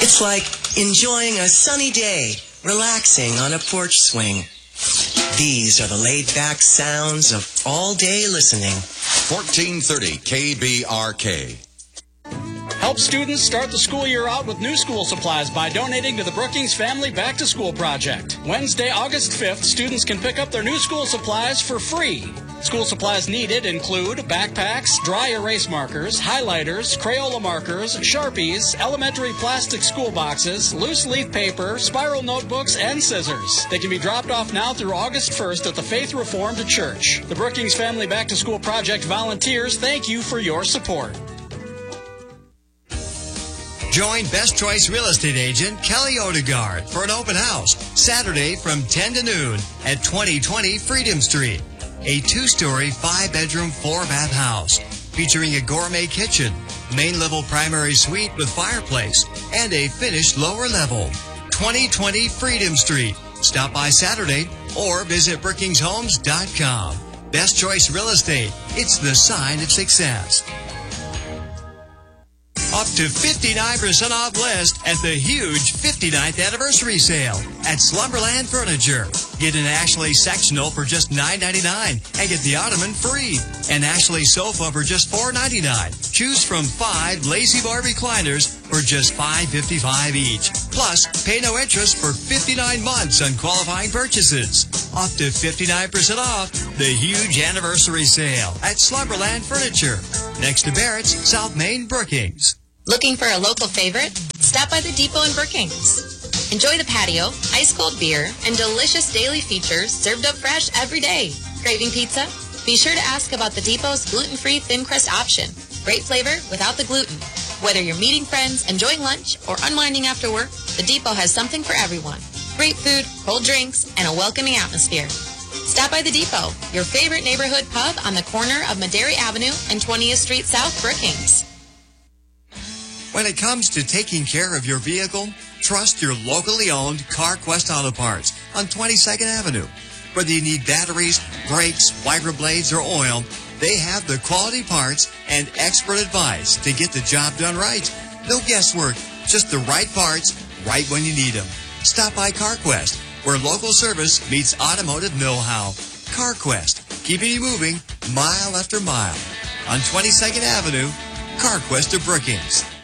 It's like enjoying a sunny day, relaxing on a porch swing. These are the laid-back sounds of all-day listening. 1430 KBRK. Help students start the school year out with new school supplies by donating to the Brookings Family Back to School Project. Wednesday, August 5th, students can pick up their new school supplies for free. School supplies needed include backpacks, dry erase markers, highlighters, Crayola markers, Sharpies, elementary plastic school boxes, loose leaf paper, spiral notebooks, and scissors. They can be dropped off now through August 1st at the Faith Reformed Church. The Brookings Family Back to School Project volunteers thank you for your support. Join Best Choice Real Estate Agent Kelly Odegaard for an open house Saturday from 10 to noon at 2020 Freedom Street. A 2-story, 5-bedroom, 4-bath house featuring a gourmet kitchen, main-level primary suite with fireplace, and a finished lower level. 2020 Freedom Street. Stop by Saturday or visit BrookingsHomes.com. Best Choice Real Estate. It's the sign of success. Up to 59% off list at the huge 59th anniversary sale at Slumberland Furniture. Get an Ashley sectional for just $9.99 and get the ottoman free. An Ashley sofa for just $4.99. Choose from 5 Lazy Bar recliners for just $5.55 each. Plus, pay no interest for 59 months on qualifying purchases. Up to 59% off the huge anniversary sale at Slumberland Furniture. Next to Barrett's, South Main, Brookings. Looking for a local favorite? Stop by the Depot in Brookings. Enjoy the patio, ice-cold beer, and delicious daily features served up fresh every day. Craving pizza? Be sure to ask about the Depot's gluten-free thin crust option. Great flavor without the gluten. Whether you're meeting friends, enjoying lunch, or unwinding after work, the Depot has something for everyone. Great food, cold drinks, and a welcoming atmosphere. Stop by the Depot, your favorite neighborhood pub on the corner of Madera Avenue and 20th Street South, Brookings. When it comes to taking care of your vehicle, trust your locally owned CarQuest Auto Parts on 22nd Avenue. Whether you need batteries, brakes, wiper blades, or oil, they have the quality parts and expert advice to get the job done right. No guesswork, just the right parts, right when you need them. Stop by CarQuest, where local service meets automotive know-how. CarQuest, keeping you moving mile after mile. On 22nd Avenue, CarQuest of Brookings.